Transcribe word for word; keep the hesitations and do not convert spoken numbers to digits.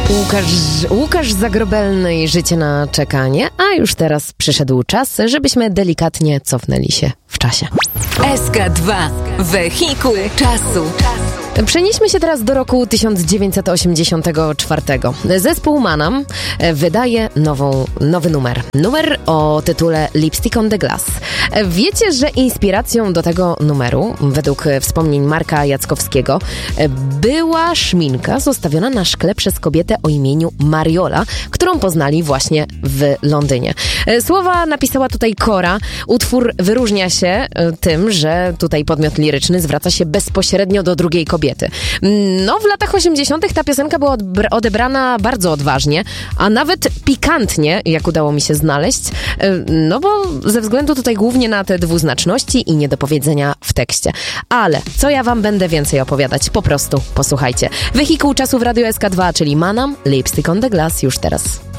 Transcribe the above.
Łukasz, Łukasz Zagrobelny i Życie na czekanie, a już teraz przyszedł czas, żebyśmy delikatnie cofnęli się w czasie. S K dwa. Wehikuł czasu. Przenieśmy się teraz do roku tysiąc dziewięćset osiemdziesiątego czwartego. Zespół Manam wydaje nową, nowy numer. Numer o tytule Lipstick on the Glass. Wiecie, że inspiracją do tego numeru, według wspomnień Marka Jackowskiego, była szminka zostawiona na szkle przez kobietę o imieniu Mariola, którą poznali właśnie w Londynie. Słowa napisała tutaj Kora. Utwór wyróżnia się tym, że tutaj podmiot liryczny zwraca się bezpośrednio do drugiej kobiety. No, w latach osiemdziesiątych ta piosenka była odebrana bardzo odważnie, a nawet pikantnie, jak udało mi się znaleźć, no bo ze względu tutaj głównie na te dwuznaczności i niedopowiedzenia w tekście. Ale co ja wam będę więcej opowiadać? Po prostu posłuchajcie. Wehikuł czasu w Radiu S K dwa, czyli Manam, Lipstick on the Glass już teraz.